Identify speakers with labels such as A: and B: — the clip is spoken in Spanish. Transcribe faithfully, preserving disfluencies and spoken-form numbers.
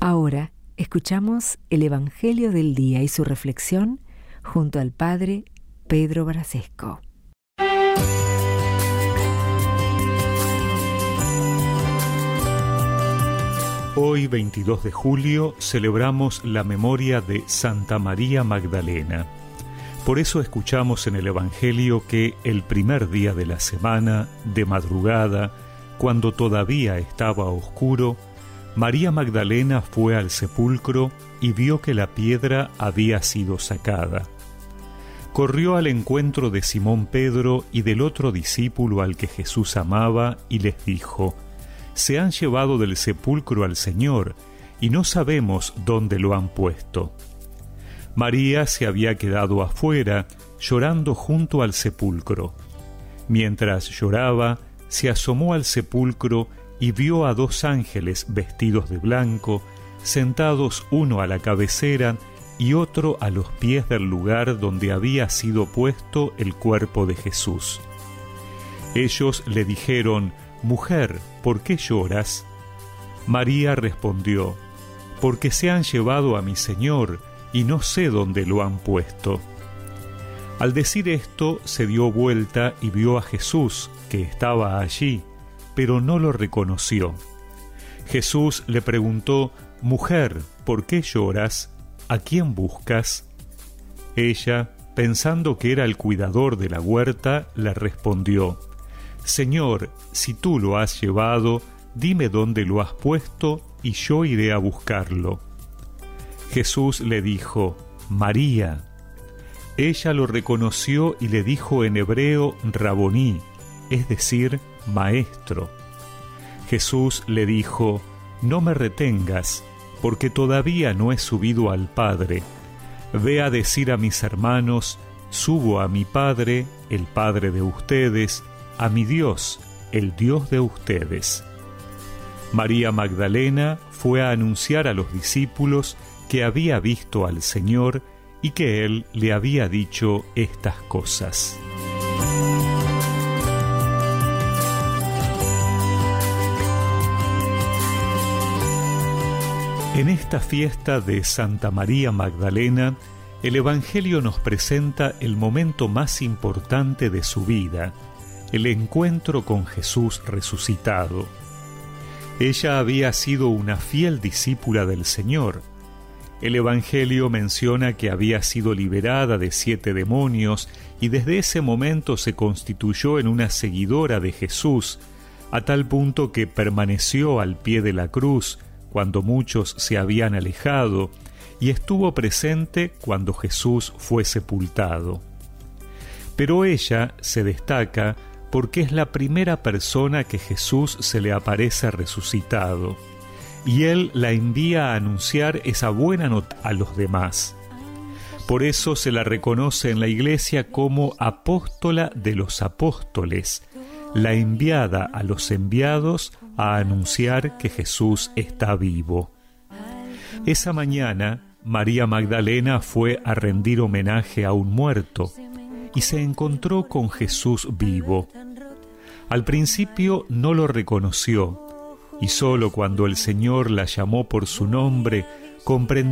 A: Ahora escuchamos el Evangelio del Día y su reflexión junto al Padre Pedro Brasesco.
B: Hoy, veintidós de julio, celebramos la memoria de Santa María Magdalena. Por eso escuchamos en el Evangelio que el primer día de la semana, de madrugada, cuando todavía estaba oscuro, María Magdalena fue al sepulcro y vio que la piedra había sido sacada. Corrió al encuentro de Simón Pedro y del otro discípulo al que Jesús amaba y les dijo: «Se han llevado del sepulcro al Señor y no sabemos dónde lo han puesto». María se había quedado afuera, llorando junto al sepulcro. Mientras lloraba, se asomó al sepulcro y vio a dos ángeles vestidos de blanco, sentados uno a la cabecera y otro a los pies del lugar donde había sido puesto el cuerpo de Jesús. Ellos le dijeron: «Mujer, ¿por qué lloras?». María respondió: «Porque se han llevado a mi Señor y no sé dónde lo han puesto». Al decir esto, se dio vuelta y vio a Jesús, que estaba allí, pero no lo reconoció. Jesús le preguntó: «Mujer, ¿por qué lloras? ¿A quién buscas?». Ella, pensando que era el cuidador de la huerta, le respondió: «Señor, si tú lo has llevado, dime dónde lo has puesto y yo iré a buscarlo». Jesús le dijo: «María». Ella lo reconoció y le dijo en hebreo Raboní, es decir, maestro. Jesús le dijo: «No me retengas, porque todavía no he subido al Padre. Ve a decir a mis hermanos: subo a mi Padre, el Padre de ustedes, a mi Dios, el Dios de ustedes». María Magdalena fue a anunciar a los discípulos que había visto al Señor y que Él le había dicho estas cosas. En esta fiesta de Santa María Magdalena, el Evangelio nos presenta el momento más importante de su vida, el encuentro con Jesús resucitado. Ella había sido una fiel discípula del Señor. El Evangelio menciona que había sido liberada de siete demonios y desde ese momento se constituyó en una seguidora de Jesús, a tal punto que permaneció al pie de la cruz cuando muchos se habían alejado y estuvo presente cuando Jesús fue sepultado. Pero ella se destaca porque es la primera persona que Jesús se le aparece resucitado, y Él la envía a anunciar esa buena nota a los demás. Por eso se la reconoce en la Iglesia como apóstola de los apóstoles, la enviada a los enviados a anunciar que Jesús está vivo. Esa mañana, María Magdalena fue a rendir homenaje a un muerto y se encontró con Jesús vivo. Al principio no lo reconoció, y solo cuando el Señor la llamó por su nombre, comprendió